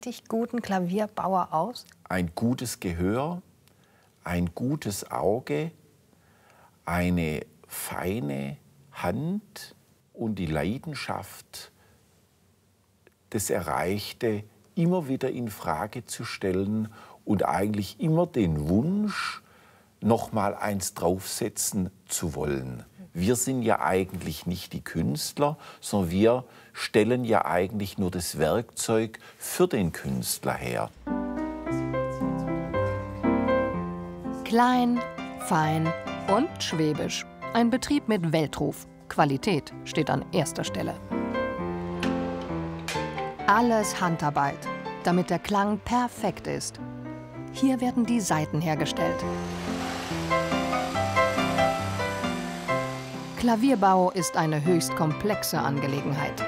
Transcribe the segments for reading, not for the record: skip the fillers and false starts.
Richtig guten Klavierbauer aus? Ein gutes Gehör, ein gutes Auge, eine feine Hand und die Leidenschaft, das Erreichte immer wieder in Frage zu stellen und eigentlich immer den Wunsch, noch mal eins draufsetzen zu wollen. Wir sind ja eigentlich nicht die Künstler, sondern wir stellen ja eigentlich nur das Werkzeug für den Künstler her. Klein, fein und schwäbisch. Ein Betrieb mit Weltruf. Qualität steht an erster Stelle. Alles Handarbeit, damit der Klang perfekt ist. Hier werden die Saiten hergestellt. Klavierbau ist eine höchst komplexe Angelegenheit.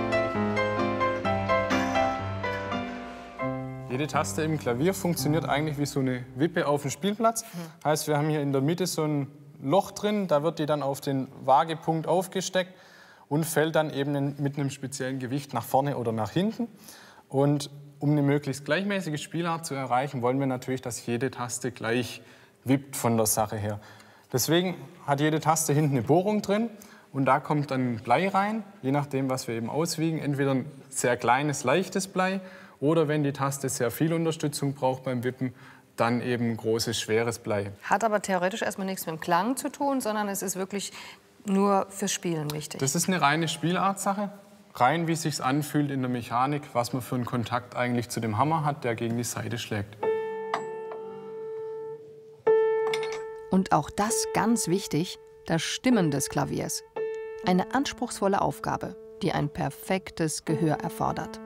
Jede Taste im Klavier funktioniert eigentlich wie so eine Wippe auf dem Spielplatz. Heißt, wir haben hier in der Mitte so ein Loch drin, da wird die dann auf den Waagepunkt aufgesteckt und fällt dann eben mit einem speziellen Gewicht nach vorne oder nach hinten. Und um eine möglichst gleichmäßige Spielart zu erreichen, wollen wir natürlich, dass jede Taste gleich wippt von der Sache her. Deswegen hat jede Taste hinten eine Bohrung drin und da kommt dann Blei rein, je nachdem, was wir eben auswiegen. Entweder ein sehr kleines, leichtes Blei oder wenn die Taste sehr viel Unterstützung braucht beim Wippen, dann eben großes, schweres Blei. Hat aber theoretisch erstmal nichts mit dem Klang zu tun, sondern es ist wirklich nur fürs Spielen wichtig. Das ist eine reine Spielartsache. Rein, wie es sich anfühlt in der Mechanik, was man für einen Kontakt eigentlich zu dem Hammer hat, der gegen die Saite schlägt. Und auch das ganz wichtig, das Stimmen des Klaviers. Eine anspruchsvolle Aufgabe, die ein perfektes Gehör erfordert.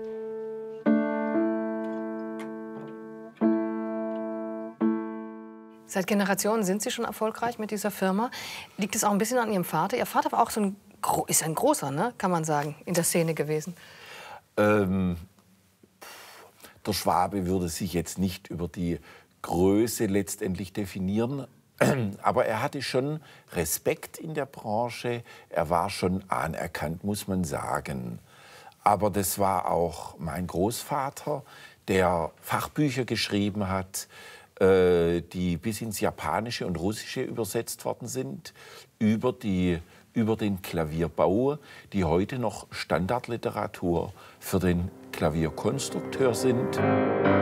Seit Generationen sind Sie schon erfolgreich mit dieser Firma. Liegt es auch ein bisschen an Ihrem Vater? Ihr Vater war auch so ist ein großer, ne? Kann man sagen, in der Szene gewesen. Der Schwabe würde sich jetzt nicht über die Größe letztendlich definieren, aber er hatte schon Respekt in der Branche. Er war schon anerkannt, muss man sagen. Aber das war auch mein Großvater, der Fachbücher geschrieben hat, die bis ins Japanische und Russische übersetzt worden sind, über den Klavierbau, die heute noch Standardliteratur für den Klavierkonstrukteur sind.